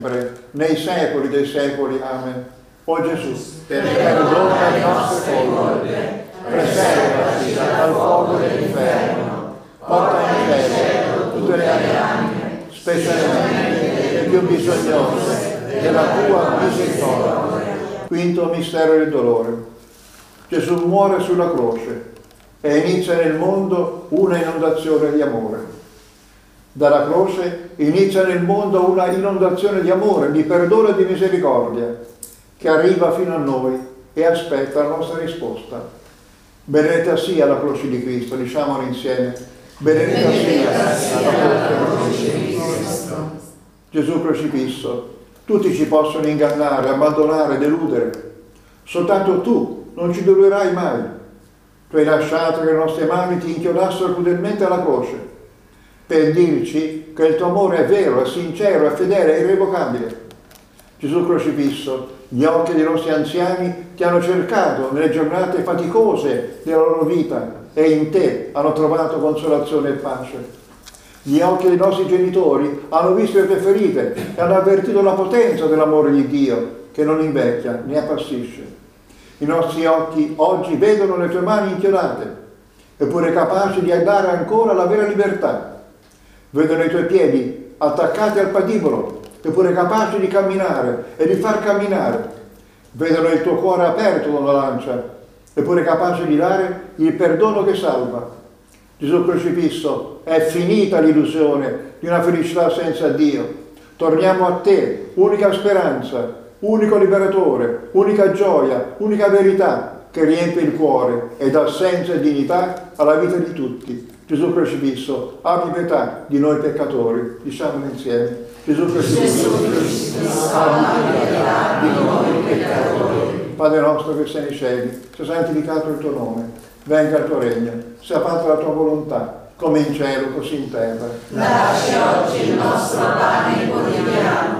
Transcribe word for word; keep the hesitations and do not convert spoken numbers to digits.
nei secoli dei secoli. Amen. O Gesù, per il perdono delle nostre colpe, preservaci dal fuoco dell'inferno, porta in cielo tutte le anime, specialmente le più bisognose della tua misericordia. Quinto mistero del dolore. Gesù muore sulla croce e inizia nel mondo una inondazione di amore. Dalla croce inizia nel mondo una inondazione di amore, di perdono e di misericordia, che arriva fino a noi e aspetta la nostra risposta. Benedetta sia la croce di Cristo, diciamolo insieme. Benedetta sia la croce di Cristo. Gesù crocifisso, tutti ci possono ingannare, abbandonare, deludere. Soltanto tu non ci deluderai mai. Tu hai lasciato che le nostre mani ti inchiodassero crudelmente alla croce, per dirci che il tuo amore è vero, è sincero, è fedele, è irrevocabile. Gesù crocifisso, gli occhi dei nostri anziani ti hanno cercato nelle giornate faticose della loro vita e in te hanno trovato consolazione e pace. Gli occhi dei nostri genitori hanno visto le tue ferite e hanno avvertito la potenza dell'amore di Dio che non invecchia né appassisce. I nostri occhi oggi vedono le tue mani inchiodate, eppure capaci di dare ancora la vera libertà. Vedono i tuoi piedi attaccati al patibolo, eppure capaci di camminare e di far camminare. Vedono il tuo cuore aperto da una lancia, eppure capace di dare il perdono che salva. Gesù crocifisso, è finita l'illusione di una felicità senza Dio. Torniamo a te, unica speranza, unico liberatore, unica gioia, unica verità che riempie il cuore e dà senso e dignità alla vita di tutti. Gesù crocifisso, abbi pietà di noi peccatori. Diciamolo insieme. Gesù crocifisso, abbi pietà di noi peccatori. Padre nostro che sei nei cieli, sia santificato il tuo nome, venga il tuo regno, sia fatta la tua volontà, come in cielo così in terra. Dacci oggi il nostro pane quotidiano